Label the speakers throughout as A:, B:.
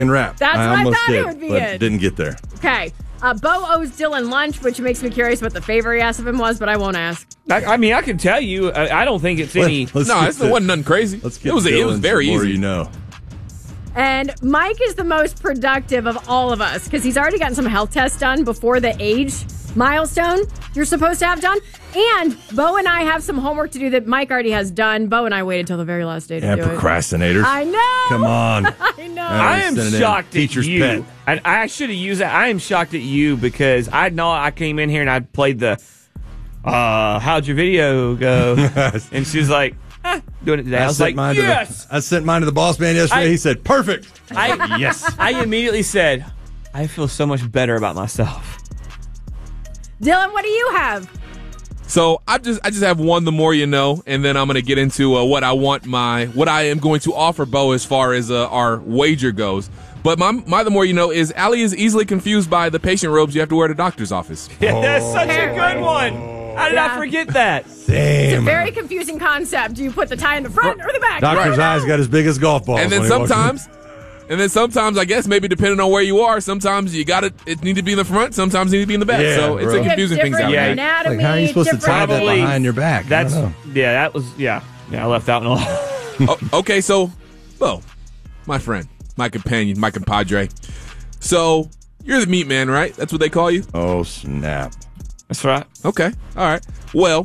A: wrap.
B: That's what I
A: almost
B: thought it would be
A: but
B: in.
A: didn't get there.
B: Okay. Bo owes Dylan lunch, which makes me curious what the favor he asked of him was, but I won't ask.
C: I mean, I can tell you. I don't think it's any.
D: It wasn't nothing crazy.
A: It was
D: very easy.
A: You know.
B: And Mike is the most productive of all of us because he's already gotten some health tests done before the age milestone you're supposed to have done. And Bo and I have some homework to do that Mike already has done. Bo and I waited till the very last day to do
A: procrastinators.
B: it. I know.
A: Come on.
B: I know.
C: I am shocked at
A: Teacher's
C: you.
A: pet.
C: And I should have used that. I am shocked at you because I know I came in here and I played the how'd your video go? And she was like, doing it today. I was like, yes.
A: I sent mine to the boss man yesterday. He said, perfect.
C: Yes. I immediately said, I feel so much better about myself.
B: Dylan, what do you have?
D: So I just have one, the more you know, and then I'm going to get into what I am going to offer Bo as far as our wager goes. But my the more you know is Allie is easily confused by the patient robes you have to wear at a doctor's office.
C: Yeah, that's such a good one. How did I forget that?
B: It's a very confusing concept. Do you put the tie in the front or the back?
A: Doctor's eyes got as big as golf balls.
D: And then sometimes, I guess maybe depending on where you are, sometimes you got it need to be in the front, sometimes it need to be in the back.
A: Yeah,
D: so it's a confusing things out there.
B: Anatomy,
A: how are you supposed to tie that behind your back?
C: Yeah, I left out in a
D: Okay, so Bo, my friend, my companion, my compadre. So you're the meat man, right? That's what they call you?
A: Oh, snap.
C: That's right.
D: Okay. All right. Well,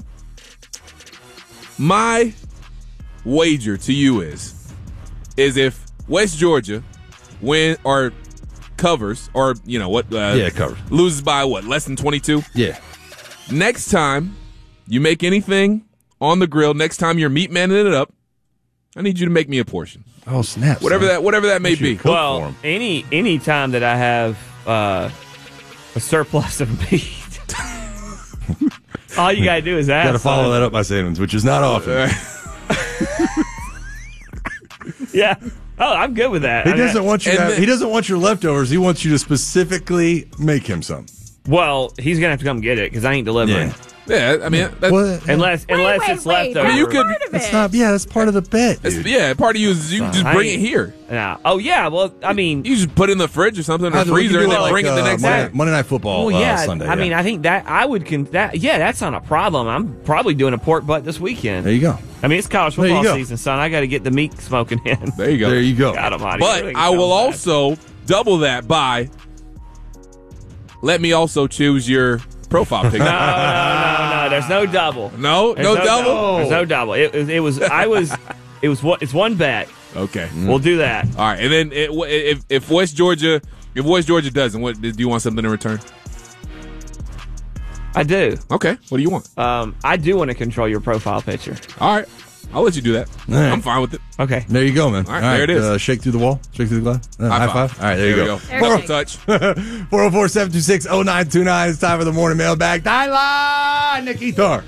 D: my wager to you is if West Georgia covers
A: covers,
D: loses by less than 22?
A: Yeah.
D: Next time you make anything on the grill, next time you're meat manning it up, I need you to make me a portion.
A: Oh, snap.
D: Whatever that may be.
C: Well, any time that I have a surplus of meat, all you gotta do is ask.
A: Got to follow that up by saying, which is not often.
C: Yeah. Oh, I'm good with that.
A: He doesn't want you. He doesn't want your leftovers. He wants you to specifically make him some.
C: Well, he's gonna have to come get it because I ain't delivering.
D: Yeah, I mean,
C: unless it's leftovers.
D: I mean, you could.
A: It's not. Yeah, that's part of the bet.
D: Part of you is you just bring it here.
C: Yeah. Oh yeah. Well, I mean,
D: you just put it in the fridge or something, or freezer, and then bring it the next day.
A: Monday Night Football. Sunday.
C: I mean, I think that I would. That's not a problem. I'm probably doing a pork butt this weekend.
A: There you go.
C: I mean, it's college football season, son. I got to get the meat smoking in.
D: There you go.
A: There you go.
C: God almighty.
D: But I will also double that by let me also choose your profile picture.
C: No. There's no double.
D: No double.
C: There's no double. It's one bet.
D: Okay,
C: we'll do that.
D: All right, and then if West Georgia doesn't, what do you want something in return?
C: I do.
D: Okay, what do you want?
C: I do want to control your profile picture.
D: All right, I'll let you do that.
A: Right.
D: I'm fine with it.
C: Okay,
A: there you go, man.
D: All right, there it is.
A: Shake through the wall. Shake through the glass. High five. All right, there you go.
D: Touch.
A: 404-726-0929. It's time for the morning mailbag. Tyler, the guitar.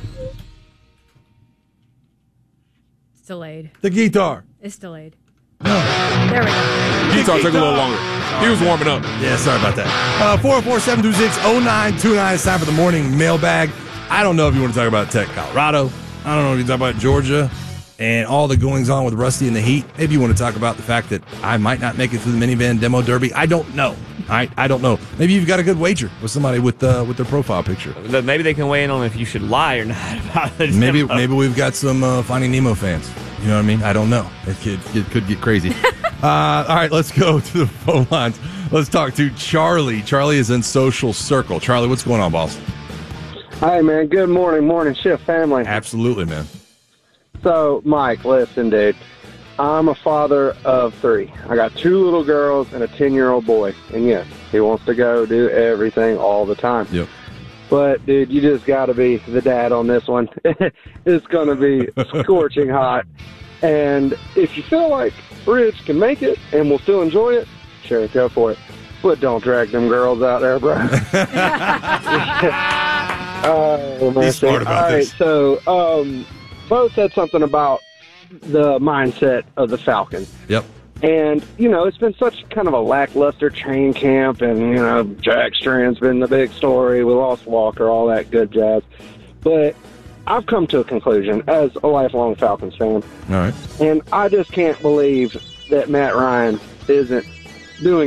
B: It's delayed.
A: The guitar.
B: It's delayed.
A: No.
B: There we go.
D: Guitar took a little longer. He was warming up.
A: Yeah, sorry about that. 404-726-0929. It's time for the morning mailbag. I don't know if you want to talk about Tech Colorado. I don't know if you talk about Georgia and all the goings on with Rusty and the Heat. Maybe you want to talk about the fact that I might not make it to the minivan demo derby. I don't know. I don't know. Maybe you've got a good wager with somebody with their profile picture.
C: Maybe they can weigh in on if you should lie or not about it.
A: Maybe we've got some Finding Nemo fans. You know what I mean? I don't know. It could get crazy. All right, let's go to the phone lines. Let's talk to Charlie. Charlie is in Social Circle. Charlie, what's going on, boss?
E: Hi, man. Good morning shift family.
A: Absolutely, man.
E: So, Mike, listen, dude. I'm a father of 3. I got 2 little girls and a 10-year-old boy. And yes, he wants to go do everything all the time.
A: Yep.
E: But, dude, you just got to be the dad on this one. It's going to be scorching hot. And if you feel like Rich can make it and will still enjoy it, sure, go for it. But don't drag them girls out there, bro.
A: He's smart about this.
E: So, Bo said something about the mindset of the Falcons.
A: Yep.
E: And, it's been such kind of a lackluster training camp, and, Jack Strand's been the big story. We lost Walker, all that good jazz. But I've come to a conclusion as a lifelong Falcons fan.
A: All right.
E: And I just can't believe that Matt Ryan isn't doing